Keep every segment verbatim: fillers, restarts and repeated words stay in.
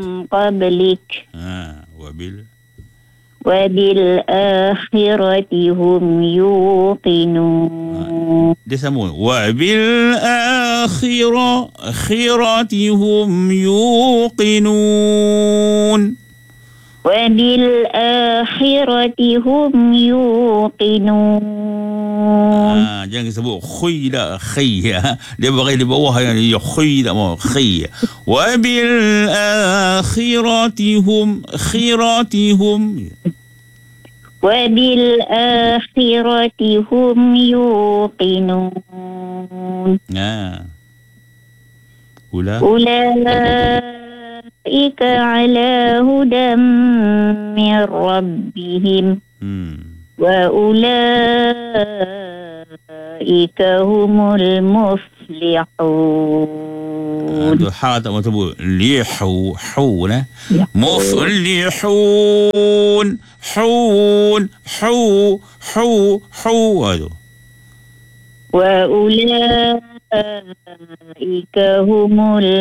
قبلك Ha, wabil. وبالآخرة هم يوقنون. Dia sambung. Wabil akhirah akhiratihum yuqinun. وبالآخرة هم يوقنون. Ah, jangan sebut khuy dah, khi ya. Dia bagi di bawah yang dia khuy tak mau khi. Wa bil akhiratihum akhiratihum. وبالآخرة هم يوقنون. Ah. Ula. أولئك على هدى من ربهم Hmm. وأولئك هم المفلحون. Aduh, ha tak mau sebut. Lihu, hu nah. Muflihun, hun, hu, hu, hu. Aduh. وأولئك هم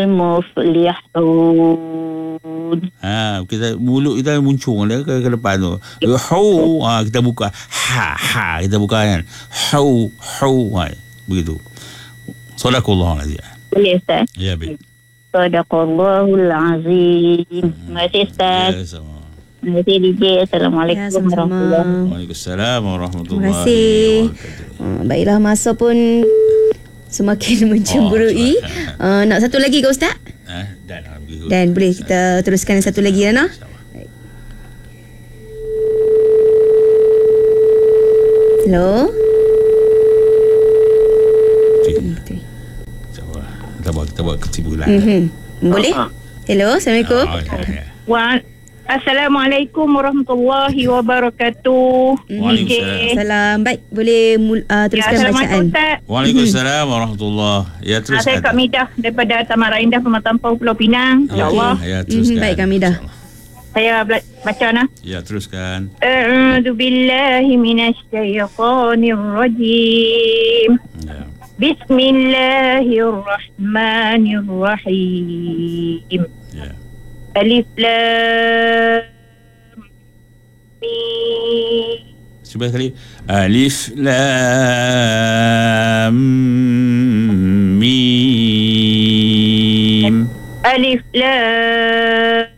المفلحون. Ha, kita mulut kita muncung dia ke, ke depan tu. Hu, ha, kita buka ha ha kita buka kan. Hu, hu, ha, begitu. Sadaqallahu alazim. Boleh Ustaz? Ya, baik. Sadaqallahul azim. Terima kasih Ustaz. Ya, sama. Terima kasih D J. Assalamualaikum Ya, sama-sama. warahmatullahi. Waalaikumsalam warahmatullahi Terima kasih. wabarakatuh. Uh, baiklah, masa pun semakin mencemburui. Oh, uh, nak satu lagi ke Ustaz? Ha, dan alhamdulillah. Dan boleh kita teruskan yang satu lagi ya, Nah? Hello? Okey. Kita buat kita buat kesimpulan. Mm-hmm. Boleh? Hello, Assalamualaikum. Oh, ya, ya. Wa Assalamualaikum warahmatullahi wabarakatuh. Waalaikumsalam. Salam. Baik, boleh mul- uh, Ya, teruskan Assalamualaikum bacaan. Ustaz. Waalaikumsalam warahmatullahi. Ya, Ah, Saya teruskan. Kak Midah daripada Taman Indah Pematang Pulau Pinang. InsyaAllah. Ya, teruskan. Mhm, baik, Kak Midah. InsyaAllah. Saya bela- baca nah. Ya, teruskan. A'udzu billahi minasyaitonir rajim. Ya. Bismillahirrahmanirrahim. Ya. Alif lam mim. Cuba sekali. Alif lam mim. Alif lam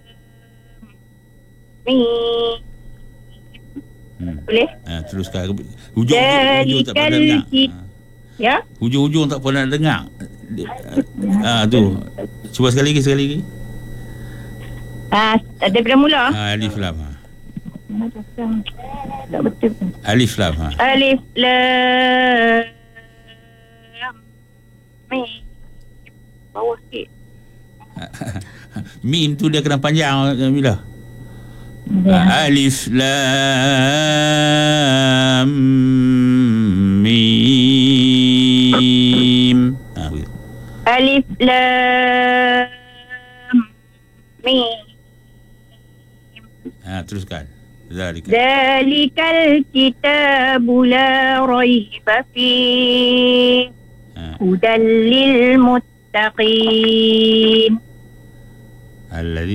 mim. Hmm. Boleh? Ha, teruskan. Hujung hujung tak pernah dengar. Kit- Ya? Ha, hujung-hujung tak pernah dengar. Ah, tu. Cuba sekali lagi, sekali lagi. Ah, daripada mula. Ha, alif lam. Ha. Tak betul. Alif lam. Ha. Alif lam mim. Bawah sikit. Mim tu dia kena panjang, Mila. Ha, alif lam mim. Ha, begitu. Alif lam mim. Ha, teruskan. Zalika. Zalikal kitabu la raiba fihi Ha. hudan lil muttaqin. Alladhi